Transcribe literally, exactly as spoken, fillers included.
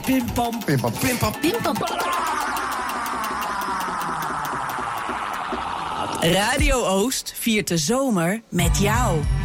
Pimpam. Pimpam. Pimpam. Pimpam. Radio Oost viert de zomer met jou.